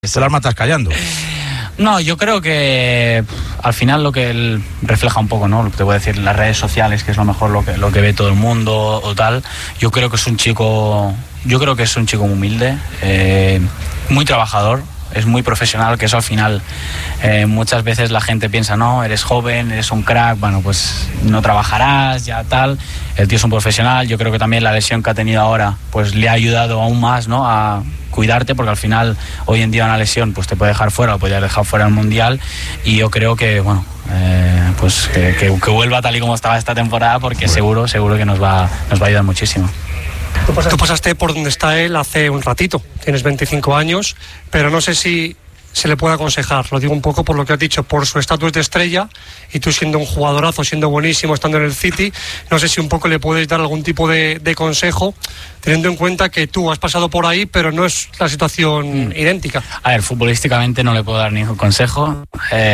Te las matas callando. No, yo creo que al final lo que él refleja un poco, ¿no? Lo que te voy a decir, las redes sociales, que es lo mejor lo que ve todo el mundo o tal. Yo creo que es un chico muy humilde, muy trabajador, es muy profesional, que eso al final muchas veces la gente piensa, no, eres joven, eres un crack, bueno, pues no trabajarás, ya tal. El tío es un profesional. Yo creo que también la lesión que ha tenido ahora pues le ha ayudado aún más, ¿no?, a cuidarte, porque al final hoy en día una lesión pues te puede dejar fuera, o puede dejar fuera el Mundial, y yo creo que bueno, pues que vuelva tal y como estaba esta temporada, porque seguro que nos va a ayudar muchísimo. Tú pasaste por donde está él hace un ratito, tienes 25 años, pero no sé si se le puede aconsejar, lo digo un poco por lo que has dicho, por su estatus de estrella, y tú siendo un jugadorazo, siendo buenísimo, estando en el City, no sé si un poco le puedes dar algún tipo de consejo, teniendo en cuenta que tú has pasado por ahí, pero no es la situación idéntica. A ver, futbolísticamente no le puedo dar ningún consejo.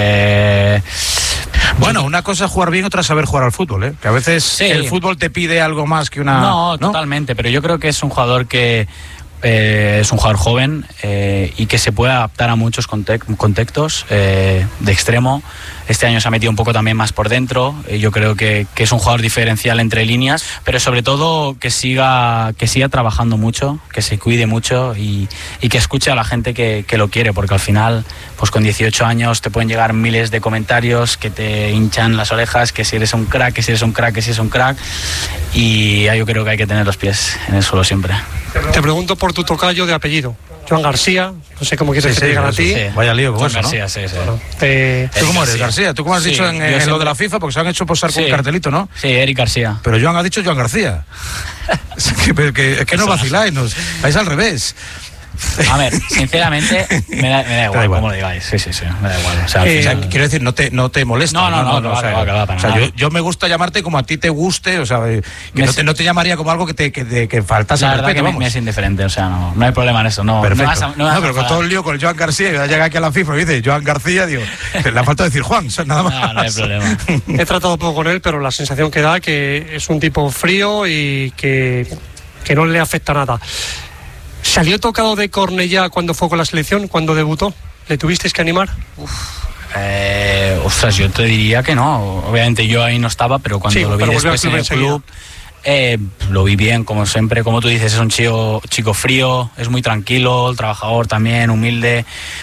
Bueno, una cosa es jugar bien, otra es saber jugar al fútbol, ¿eh? Que a veces sí, el fútbol te pide algo más que una... No, totalmente, pero yo creo que es un jugador que... es un jugador joven y que se puede adaptar a muchos contextos de extremo. Este año se ha metido un poco también más por dentro. Yo creo que es un jugador diferencial entre líneas, pero sobre todo que siga trabajando mucho, que se cuide mucho y que escuche a la gente que lo quiere, porque al final, pues con 18 años te pueden llegar miles de comentarios que te hinchan las orejas, que si eres un crack, que si eres un crack, que si eres un crack, y yo creo que hay que tener los pies en el suelo siempre. Te pregunto por tu tocayo de apellido, Joan García, no sé cómo quieres que te digan a ti. Sí. Vaya lío con eso, García, ¿no? Sí. Bueno, ¿Tú cómo eres, García? ¿Tú cómo has dicho en lo de la FIFA? Porque se han hecho posar con un cartelito, ¿no? Sí, Eric García. Pero Joan ha dicho Joan García. es que no vaciláis, vais al revés. A ver, sinceramente, me da igual cómo lo digáis. Sí, me da igual. O sea, quiero decir, no te molesta. No, yo me gusta llamarte como a ti te guste, o sea, que no te llamaría como algo que faltase la respeto. Verdad que me es indiferente, o sea, no hay problema en eso. No, perfecto. No, pero con todo el lío con el Joan García, que llega aquí a la FIFA y dice Joan García, digo, le ha faltado decir Juan, nada más. No hay problema. He tratado poco con él, pero la sensación que da que es un tipo frío y que no le afecta nada. ¿Salió tocado de Cornellá cuando fue con la selección, cuando debutó? ¿Le tuvisteis que animar? Ostras, yo te diría que no. Obviamente yo ahí no estaba, pero cuando lo vi después en el club, lo vi bien, como siempre. Como tú dices, es un chico frío, es muy tranquilo, trabajador también, humilde.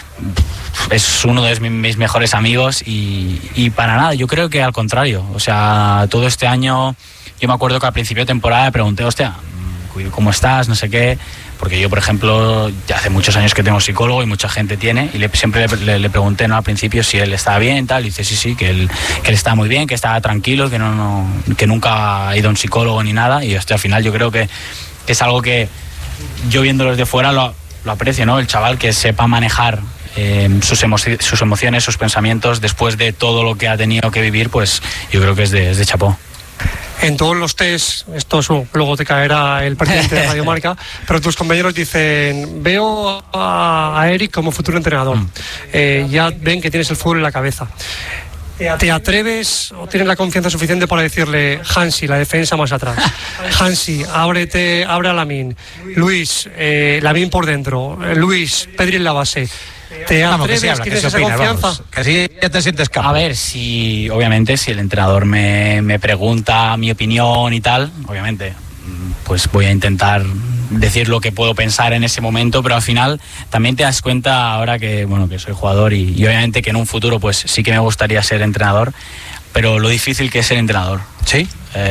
Es uno de mis mejores amigos y para nada, yo creo que al contrario. O sea, todo este año, yo me acuerdo que al principio de temporada le pregunté, hostia, ¿cómo estás? No sé qué. Porque yo, por ejemplo, ya hace muchos años que tengo psicólogo y mucha gente tiene, y siempre le pregunté, ¿no?, al principio si él estaba bien, tal, y dice sí, que él estaba muy bien, que estaba tranquilo, que nunca ha ido a un psicólogo ni nada, y al final yo creo que es algo que yo viéndolo desde fuera lo aprecio, ¿no? El chaval que sepa manejar sus emociones, sus pensamientos después de todo lo que ha tenido que vivir, pues yo creo que es de chapó. En todos los test, luego te caerá el presidente de Radio Marca, pero tus compañeros dicen, veo a Eric como futuro entrenador, ya ven que tienes el fútbol en la cabeza. ¿Te atreves o tienes la confianza suficiente para decirle, Hansi, la defensa más atrás, Hansi, abre a Lamine, Luis, Lamine por dentro, Luis, Pedri en la base? ¿Te atreves? ¿Tienes esa confianza? Que así ya te sientes capaz. A ver, obviamente, si el entrenador me pregunta mi opinión y tal, obviamente, pues voy a intentar decir lo que puedo pensar en ese momento, pero al final también te das cuenta ahora que soy jugador y obviamente que en un futuro pues sí que me gustaría ser entrenador, pero lo difícil que es ser entrenador. Sí.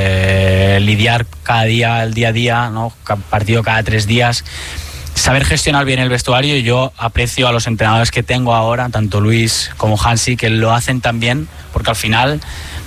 Lidiar cada día, el día a día, ¿no? Partido cada 3 días. Saber gestionar bien el vestuario. Yo aprecio a los entrenadores que tengo ahora, tanto Luis como Hansi, que lo hacen tan bien, porque al final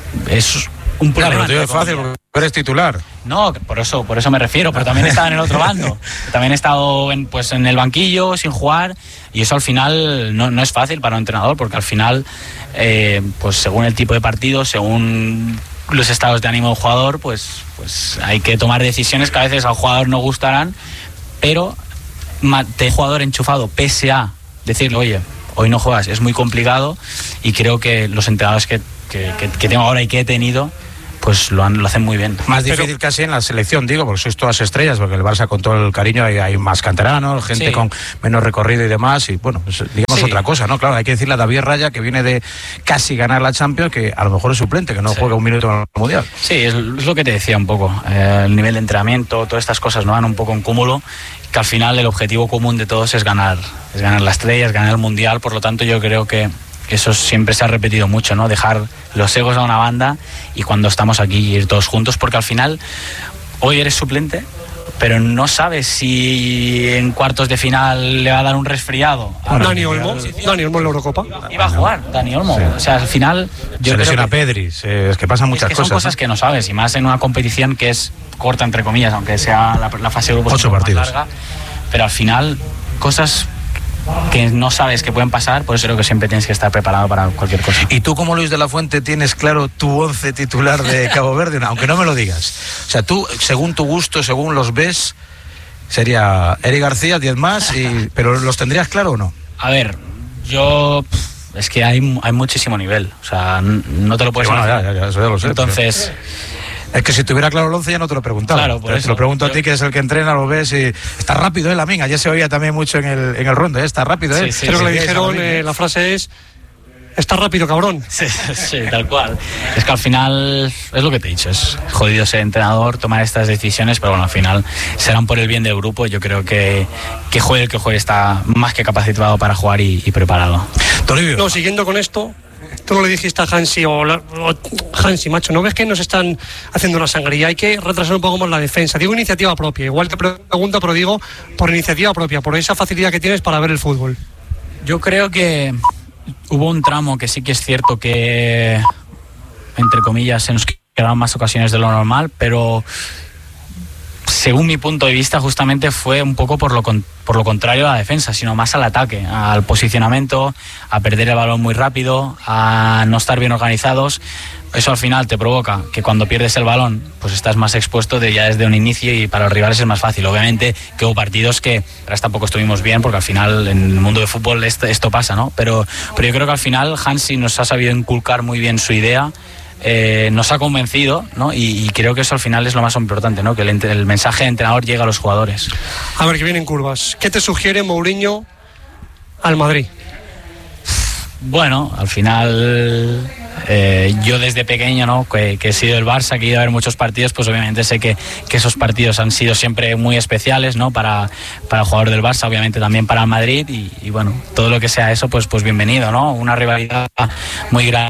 es un problema. Claro, es fácil porque eres titular. No, por eso me refiero, pero también he estado en el otro bando. También he estado en el banquillo, sin jugar, y eso al final no es fácil para un entrenador, porque al final, pues según el tipo de partido, según los estados de ánimo del jugador, pues hay que tomar decisiones que a veces al jugador no gustarán, pero de jugador enchufado, pese a decirle, oye, hoy no juegas, es muy complicado, y creo que los entrenadores que tengo ahora y que he tenido, pues lo hacen muy bien. Más difícil casi en la selección, digo, porque sois todas estrellas, porque el Barça con todo el cariño hay más canteranos, gente con menos recorrido y demás, y bueno, pues, digamos otra cosa, ¿no? Claro, hay que decirle a David Raya, que viene de casi ganar la Champions, que a lo mejor es suplente, que no juega un minuto en el Mundial. Sí, es lo que te decía un poco, el nivel de entrenamiento, todas estas cosas no van un poco en cúmulo, que al final el objetivo común de todos es ganar la estrella, es ganar el Mundial, por lo tanto yo creo que eso siempre se ha repetido mucho, ¿no? Dejar los egos a una banda y cuando estamos aquí ir todos juntos, porque al final hoy eres suplente, pero no sabes si en cuartos de final le va a dar un resfriado. Dani Olmo en la Eurocopa. Iba a jugar Dani Olmo. O sea, al final se lesiona Pedri, es que pasan muchas cosas. Son cosas que no sabes, y más en una competición que es corta, entre comillas, aunque sea la fase de grupos 8 partidos. Más larga, pero al final cosas que no sabes que pueden pasar, por eso creo que siempre tienes que estar preparado para cualquier cosa. ¿Y tú, como Luis de la Fuente, tienes claro tu 11 titular de Cabo Verde? No, aunque no me lo digas. O sea, tú, según tu gusto, según los ves, sería Eric García, 10 más, pero ¿los tendrías claro o no? A ver, yo... Es que hay muchísimo nivel. O sea, no te lo puedes... Bueno, ya, eso ya lo sé. Entonces... Es que si tuviera claro el 11 ya no te lo preguntaba. Claro, por eso. Te lo pregunto a ti, que es el que entrena, lo ves y está rápido, Lamine. Ayer se oía también mucho en el rondo, está rápido, Sí, creo que le dijeron, la frase es: está rápido, cabrón. Sí, tal cual. Es que al final, es lo que te he dicho, es jodido ser entrenador, tomar estas decisiones, pero bueno, al final serán por el bien del grupo. Yo creo que juegue el que juegue está más que capacitado para jugar y preparado. Toribio. No, siguiendo con esto, tú no le dijiste a Hansi Hansi, macho, ¿no ves que nos están haciendo una sangría? Hay que retrasar un poco más la defensa. Digo iniciativa propia, igual te pregunto, pero digo por iniciativa propia, por esa facilidad que tienes para ver el fútbol. Yo creo que hubo un tramo que sí que es cierto que, entre comillas, se nos quedaron más ocasiones de lo normal, pero según mi punto de vista justamente fue un poco por lo contrario a la defensa, sino más al ataque, al posicionamiento, a perder el balón muy rápido, a no estar bien organizados. Eso al final te provoca que cuando pierdes el balón pues estás más expuesto ya desde un inicio, y para los rivales es más fácil. Obviamente que hubo partidos que tampoco estuvimos bien, porque al final en el mundo del fútbol esto pasa, ¿no? Pero yo creo que al final Hansi nos ha sabido inculcar muy bien su idea. Nos ha convencido, ¿no? Y creo que eso al final es lo más importante, ¿no? Que el mensaje de entrenador llega a los jugadores. A ver, que vienen curvas. ¿Qué te sugiere Mourinho al Madrid? Bueno, al final yo desde pequeño, ¿no? que he sido del Barça, que he ido a ver muchos partidos, pues obviamente sé que esos partidos han sido siempre muy especiales, ¿no? Para el jugador del Barça, obviamente también para el Madrid, y bueno, todo lo que sea eso, pues bienvenido, ¿no? Una rivalidad muy grande.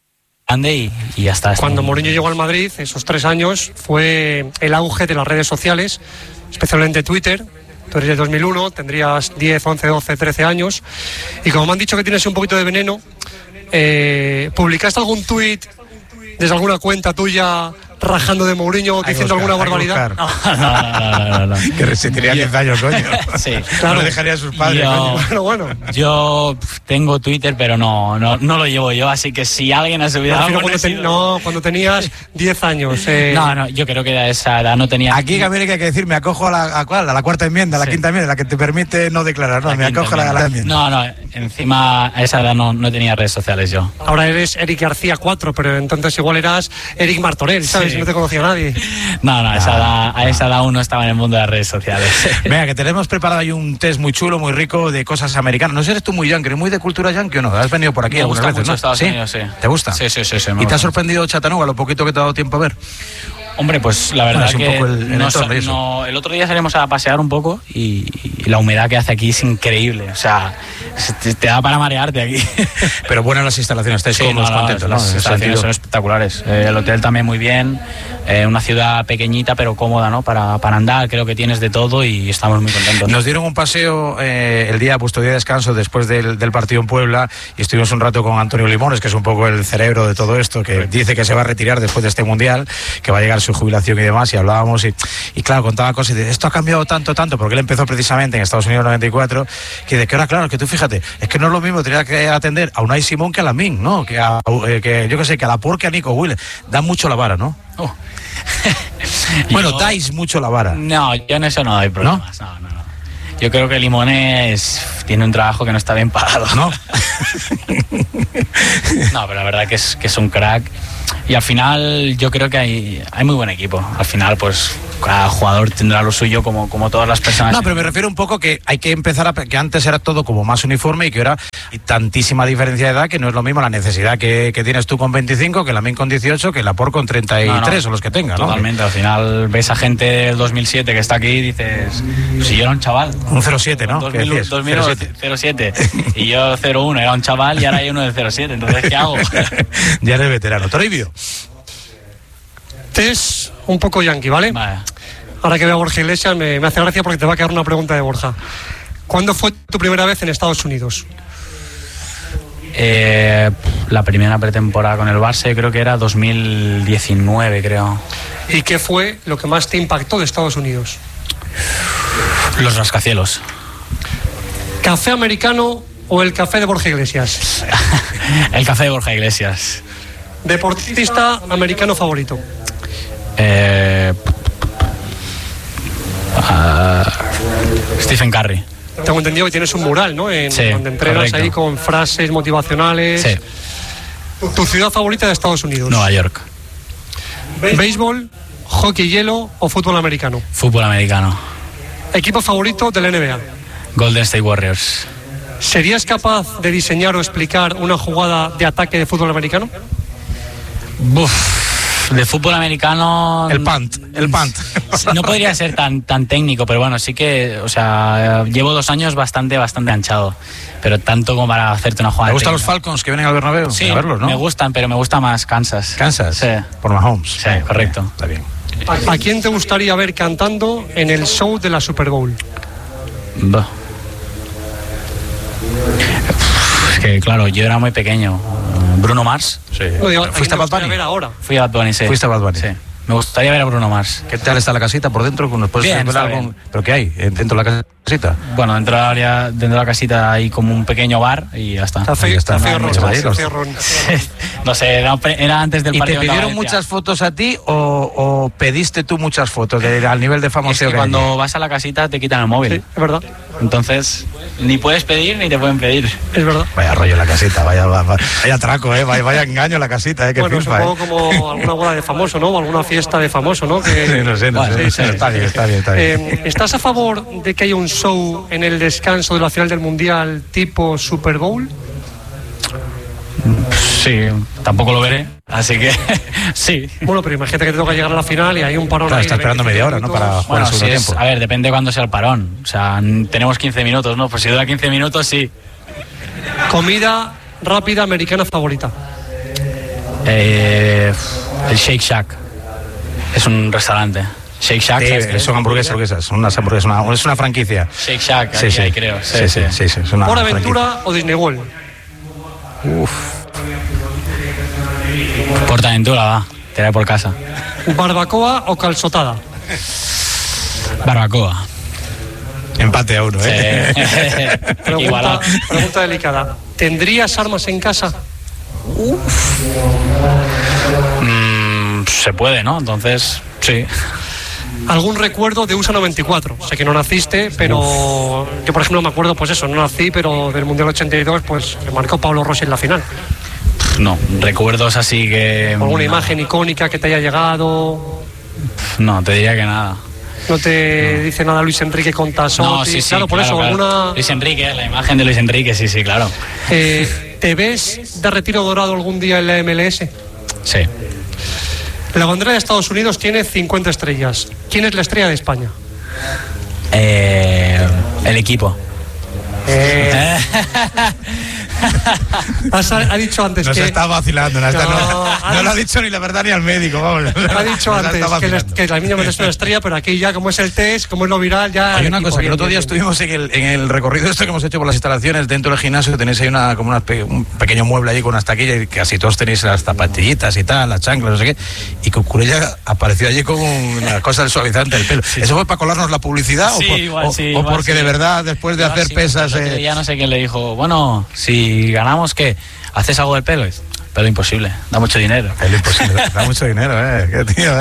Y ya está. Cuando Mourinho llegó al Madrid, esos 3 años, fue el auge de las redes sociales, especialmente Twitter. Tú eres de 2001, tendrías 10, 11, 12, 13 años. Y como me han dicho que tienes un poquito de veneno, ¿publicaste algún tuit desde alguna cuenta tuya rajando de Mourinho, diciendo alguna barbaridad? No. Que se tenía 10 años, coño. Sí, claro. No dejaría a sus padres, bueno. Yo tengo Twitter, pero no lo llevo yo, así que si alguien ha subido algo... Cuando tenías 10 años. No, yo creo que a esa edad no tenía... Aquí también hay que decir, me acojo a la cuarta enmienda, a la quinta enmienda, la que te permite no declarar, ¿no? Me acojo a la enmienda. No, encima a esa edad no tenía redes sociales yo. Ahora eres Eric García 4, pero entonces igual eras Eric Martorell, ¿sabes? Sí. No te conocía nadie. No, a esa edad aún no estaba en el mundo de las redes sociales. Venga, que tenemos preparado ahí un test muy chulo, muy rico de cosas americanas. No sé, ¿eres tú muy yankee, muy de cultura yankee o no? ¿Has venido por aquí me algunas veces, mucho, no? Estados Unidos, sí. ¿Te gusta? Sí. ¿Y te ha sorprendido Chattanooga, lo poquito que te ha dado tiempo a ver? Hombre, pues la verdad es que el otro día salimos a pasear un poco y la humedad que hace aquí es increíble. O sea, te da para marearte aquí. Pero buenas las instalaciones, estáis cómodos, contentos, ¿no? Las instalaciones son espectaculares. El hotel también muy bien. Una ciudad pequeñita pero cómoda, ¿no? Para andar, creo que tienes de todo y estamos muy contentos. Nos dieron un paseo el día, vuestro día de descanso, después del partido en Puebla, y estuvimos un rato con Antonio Limones, que es un poco el cerebro de todo esto, que dice que se va a retirar después de este mundial, que va a llegar su jubilación y demás, y hablábamos y claro, contaba cosas y dice, esto ha cambiado tanto, porque él empezó precisamente en Estados Unidos en 94, que de que ahora, claro, que tú fíjate, es que no es lo mismo tener que atender a Unai Simón que a Lamine, ¿no? Que yo que sé, que a Laporte, que a Nico Williams, dan mucho la vara, ¿no? Bueno, dais mucho la vara. No, yo en eso no doy problemas. No. Yo creo que Limones tiene un trabajo que no está bien pagado, ¿no? No, pero la verdad que es un crack. Y al final yo creo que hay muy buen equipo. Al final pues cada jugador tendrá lo suyo como todas las personas. No, pero me refiero un poco que hay que empezar que antes era todo como más uniforme y que ahora hay tantísima diferencia de edad que no es lo mismo la necesidad que tienes tú con 25, que la Min con 18, que la Por con 33 o los que tenga, ¿no? Totalmente, al final ves a gente del 2007 que está aquí y dices, si yo era un chaval. Un 07, ¿no? 07. Y yo 01, era un chaval y ahora hay uno del 07, entonces ¿qué hago? Ya eres veterano. Toribio. Test un poco yankee, ¿vale? Ahora que veo a Borja Iglesias me hace gracia porque te va a quedar una pregunta de Borja. ¿Cuándo fue tu primera vez en Estados Unidos? La primera pretemporada con el Barça creo que era 2019, creo. ¿Y qué fue lo que más te impactó de Estados Unidos? Los rascacielos. ¿Café americano o el café de Borja Iglesias? El café de Borja Iglesias. ¿Deportista americano favorito? Stephen Curry. Tengo entendido que tienes un mural, ¿no? Sí, donde entrenas correcto. ahí con frases motivacionales. Sí. ¿Tu ciudad favorita de Estados Unidos? Nueva York. ¿Béisbol, hockey hielo o fútbol americano? Fútbol americano. ¿Equipo favorito de la NBA? Golden State Warriors. ¿Serías capaz de diseñar o explicar una jugada de ataque de fútbol americano? De fútbol americano... El punt. No podría ser tan técnico, pero bueno, sí que, o sea, llevo 2 años bastante anchado, pero tanto como para hacerte una jugada. ¿Te gustan técnica. los Falcons que vienen al Bernabéu? Sí, a verlos, ¿no? me gustan, pero me gusta más Kansas. ¿Kansas? Sí. Por Mahomes. Sí, correcto. Está bien. ¿A quién te gustaría ver cantando en el show de la Super Bowl? Es que, claro, yo era muy pequeño. Bruno Mars. Sí. No, digo, ¿Fuiste a Bad Bunny? ver ahora. Fui a Bad Bunny, sí. ¿Fuiste a Bad Bunny? Sí. Me gustaría ver a Bruno Mars. ¿Qué tal está la casita por dentro? ¿Nos puedes Bien, revelar está algún... bien. ¿Pero qué hay dentro de la casita? Bueno, dentro de la casita hay como un pequeño bar y ya está. Ahí está. No sé, era antes del ¿Y partido. te pidieron muchas fotos a ti o pediste tú muchas fotos al nivel de famoseo? Es que cuando vas a la casita te quitan el móvil. Sí, es verdad. Entonces, ni puedes pedir ni te pueden pedir. Es verdad. Vaya rollo la casita, vaya traco, vaya engaño la casita, que bueno, FIFA, supongo como alguna boda de famoso, ¿no? O alguna fiesta de famoso, ¿no? Que... Sí, no sé. Sí. Está bien. ¿Estás a favor de que haya un show en el descanso de la final del Mundial tipo Super Bowl? Sí, tampoco lo veré, así que sí. Bueno, pero imagínate que te toca llegar a la final y hay un parón. Claro, ahí está de esperando 25 media hora, ¿no? Para minutos. jugar Bueno, el segundo tiempo. a ver, depende de cuándo sea el parón. O sea, tenemos 15 minutos, ¿no? Pues si dura 15 minutos, sí. Comida rápida americana favorita. El Shake Shack. Es un restaurante. Shake Shack. Sí, son hamburguesas, son unas hamburguesas, es una franquicia. Shake Shack, Sí, aquí sí. hay, creo. Sí, es una ¿Por franquicia. Aventura o Disney World? Portaventura, va. Te iré por casa. ¿Barbacoa o calzotada? Barbacoa. Empate a uno, ¿eh? Sí. Igualado. Pregunta delicada. ¿Tendrías armas en casa? Se puede, ¿no? Entonces, sí. ¿Algún recuerdo de USA 94? Sé que no naciste, pero yo, por ejemplo, me acuerdo, pues eso, no nací, pero del Mundial 82, pues me marcó Pablo Rossi en la final. No, recuerdos así que... ¿Alguna imagen icónica que te haya llegado? No, te diría que nada. ¿No te dice nada Luis Enrique con Tasotti? No, sí, claro, por eso, alguna... Luis Enrique, la imagen de Luis Enrique, sí, claro. ¿Te ves de retiro dorado algún día en la MLS? Sí. La bandera de Estados Unidos tiene 50 estrellas. ¿Quién es la estrella de España? El equipo. Ha dicho antes Nos que... está vacilando, no lo ha dicho ni la verdad ni al médico, vamos. Ha dicho antes que la niña merece una estrella, pero aquí ya como es el test, como es lo viral, ya... Hay una cosa, que el otro día estuvimos en el recorrido este que hemos hecho por las instalaciones dentro del gimnasio, tenéis ahí un pequeño mueble ahí con unas taquillas y casi todos tenéis las zapatillitas y tal, las chanclas, no sé qué, y Cucurella apareció allí con una cosa del suavizante del pelo. Sí. ¿Eso fue para colarnos la publicidad Sí, o porque de verdad después de hacer pesas... Ya no sé quién le dijo, bueno, si ganamos, ¿qué? ¿Haces algo del pelo? pero imposible, da mucho dinero. Es imposible, da mucho dinero, qué tío,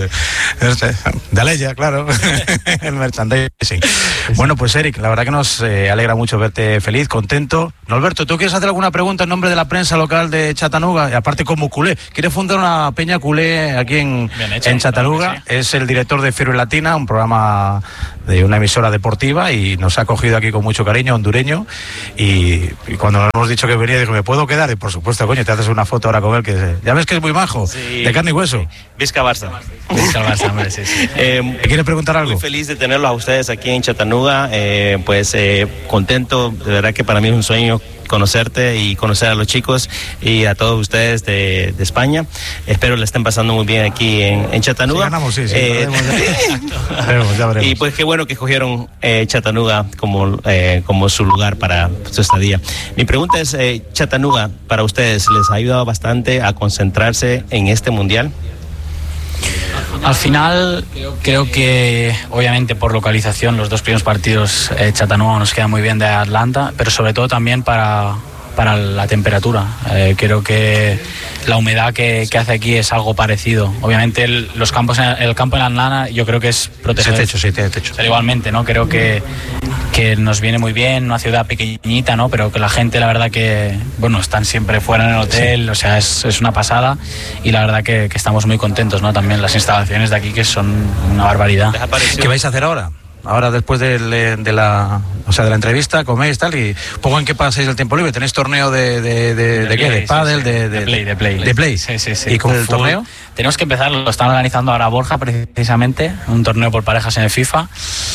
Dale ya, claro, el merchandising. Bueno, pues Eric, la verdad que nos alegra mucho verte feliz, contento. Norberto, ¿tú quieres hacer alguna pregunta en nombre de la prensa local de Chattanooga? Y aparte como culé, ¿quieres fundar una peña culé aquí en Chattanooga? Claro, sí. Es el director de Fiebre Latina, un programa de una emisora deportiva, y nos ha acogido aquí con mucho cariño, hondureño, y cuando nos hemos dicho que venía, dijo, ¿me puedo quedar? Y por supuesto, coño, te haces una foto ahora con él, que ya ves que es muy majo, sí, de carne y hueso. Sí. Visca Barça, hombre, sí. ¿Quieres preguntar algo? Muy feliz de tenerlos a ustedes aquí en Chattanooga, contento, de verdad que para mí es un sueño conocerte y conocer a los chicos y a todos ustedes de España. Espero le estén pasando muy bien aquí en Chattanooga. Si ganamos, sí. Ya veremos. Y pues qué bueno que escogieron Chattanooga como su lugar para su estadía. Mi pregunta es, Chattanooga, para ustedes, ¿les ha ayudado bastante a concentrarse en este mundial? Al final, creo que obviamente por localización los dos primeros partidos Chattanooga nos queda muy bien de Atlanta, pero sobre todo también para la temperatura. Creo que la humedad que hace aquí es algo parecido. Obviamente el campo en Atlanta yo creo que es protegido. Tiene techo. Pero igualmente, ¿no? Creo que nos viene muy bien, una ciudad pequeñita, ¿no? Pero que la gente, la verdad que, bueno, están siempre fuera en el hotel, sí. O sea, es una pasada, y la verdad que estamos muy contentos, ¿no? También las instalaciones de aquí, que son una barbaridad. ¿Qué vais a hacer ahora? Ahora, después de la entrevista, coméis tal, y poco en qué pasáis el tiempo libre. ¿Tenéis torneo de qué? ¿De pádel? Sí. De play. ¿De play? Sí. ¿Y con el torneo? Tenemos que empezar, lo están organizando ahora Borja, precisamente, un torneo por parejas en el FIFA.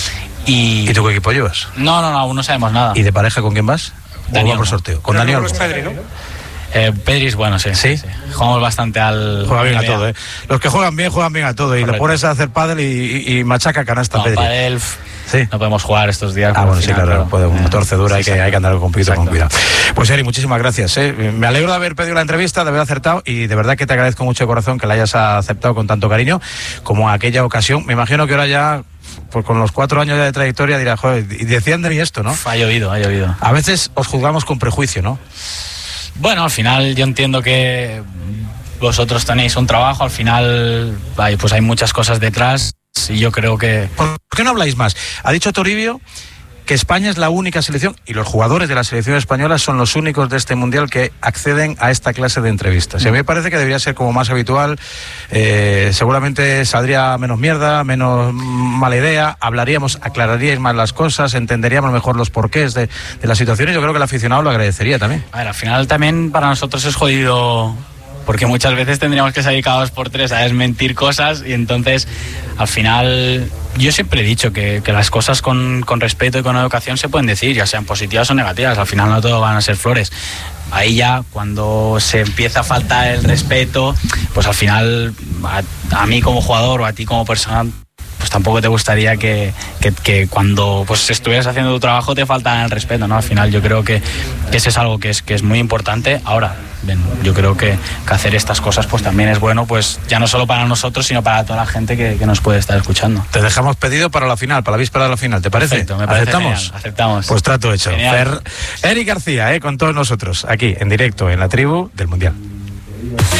¿Y tú qué equipo llevas? No, aún no sabemos nada. ¿Y de pareja con quién vas? Daniel. ¿O va por sorteo? ¿Con Daniel? Pedri, ¿no? Pedri es bueno, sí. Jugamos bastante Juega bien a todo, Los que juegan bien a todo. Correcto. Y le pones a hacer pádel y machaca canasta. Pedri. Pádel, sí. No podemos jugar estos días. Bueno, sí, claro. Puede una torcedura, hay que andar un poquito con cuidado. Pues Eri, muchísimas gracias. Me alegro de haber pedido la entrevista, de haber acertado, y de verdad que te agradezco mucho de corazón que la hayas aceptado con tanto cariño como aquella ocasión. Me imagino que ahora ya, pues con los 4 años ya de trayectoria, dirá, joder, y decían de mí esto, ¿no? Ha llovido. A veces os juzgamos con prejuicio, ¿no? Bueno, al final yo entiendo que vosotros tenéis un trabajo, al final pues hay muchas cosas detrás, y yo creo que... ¿Por qué no habláis más? Ha dicho Toribio que España es la única selección, y los jugadores de la selección española son los únicos de este mundial que acceden a esta clase de entrevistas. Y a mí me parece que debería ser como más habitual. Seguramente saldría menos mierda, menos mala idea, aclararíais más las cosas, entenderíamos mejor los porqués de las situaciones. Yo creo que el aficionado lo agradecería también. A ver, al final también para nosotros es jodido, porque muchas veces tendríamos que salir cada 2 por 3 a desmentir cosas, y entonces al final yo siempre he dicho que las cosas con respeto y con educación se pueden decir, ya sean positivas o negativas. Al final no todo van a ser flores. Ahí ya cuando se empieza a faltar el respeto, pues al final a mí como jugador o a ti como persona, pues tampoco te gustaría que cuando pues estuvieras haciendo tu trabajo te faltara el respeto, ¿no? Al final yo creo que eso es algo que es muy importante. Ahora, bien, yo creo que hacer estas cosas pues también es bueno, pues ya no solo para nosotros, sino para toda la gente que nos puede estar escuchando. Te dejamos pedido para la final, para la víspera de la final, ¿te parece? Perfecto, me parece. ¿Aceptamos? Aceptamos. Pues trato hecho. Eric García, con todos nosotros, aquí en directo en la tribu del Mundial.